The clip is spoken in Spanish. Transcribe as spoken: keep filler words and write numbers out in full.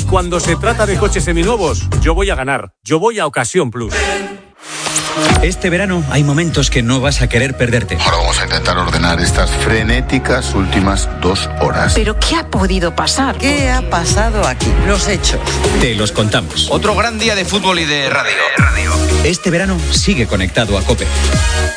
cuando se trata de coches seminuevos, yo voy a ganar. Yo voy a Ocasión Plus. Este verano hay momentos que no vas a querer perderte. Ahora vamos a intentar ordenar estas frenéticas últimas dos horas. ¿Pero qué ha podido pasar? ¿Qué ha pasado aquí? Los hechos. Te los contamos. Otro gran día de fútbol y de radio. Este verano sigue conectado a COPE.